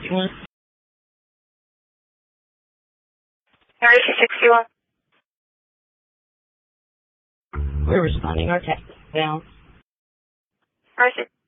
61. Emergency 61. We're responding. Our text is down. Emergency